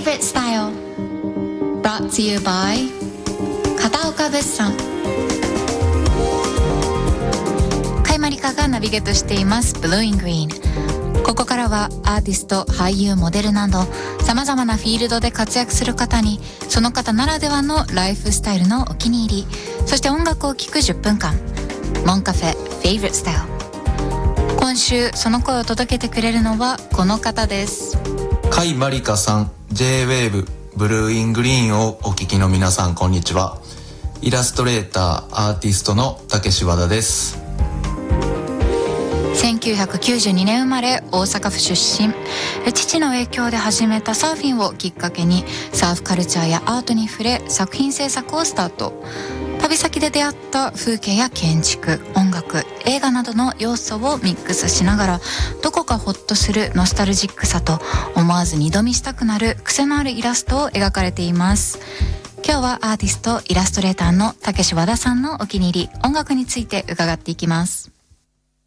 Favorite Style Brought to you by 片岡物産。甲斐まりかがナビゲートしています Blue in Green。 ここからはアーティスト、俳優、モデルなどさまざまなフィールドで活躍する方に、その方ならではのライフスタイルのお気に入り、そして音楽を聴く10分間、モンカフェ Favorite Style。 今週その声を届けてくれるのはこの方です。 甲斐まりかさん、 J-WAVE ブルーイングリーンをお聞きの皆さん、こんにちは。イラストレーター、アーティストの竹柴田です。 1992年生まれ、大阪府出身。父の影響で始めたサーフィンをきっかけにサーフカルチャーやアートに触れ、作品制作をスタート。旅先で出会った風景や建築、音楽、映画などの要素をミックスしながら、どこかホッとするノスタルジックさと思わず二度見したくなる癖のあるイラストを描かれています。今日はアーティスト、イラストレーターの竹柴田さんのお気に入り音楽について伺っていきます。